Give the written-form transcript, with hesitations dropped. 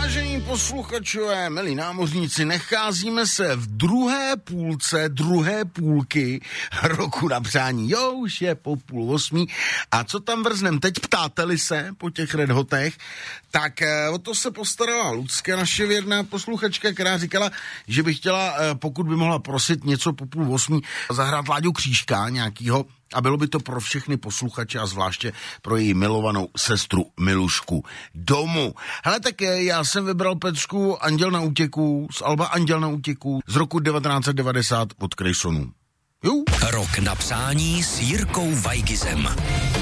Vážení posluchačové, milí námořníci, nacházíme se v druhé půlky roku na přání. Jo, už je po 7:30. A co tam vrznem teď, ptáte-li se po těch Red Hotech, tak o to se postarala Lucka, naše věrná posluchačka, která říkala, že by chtěla, pokud by mohla prosit něco po 7:30, zahrát Láďu Křížka nějakýho, a bylo by to pro všechny posluchače a zvláště pro její milovanou sestru Milušku domů. Hele, tak já jsem vybral pecku Anděl na útěku z alba Anděl na útěku z roku 1990 od Krejsonů. Rok na přání s Jirkou Weigizem.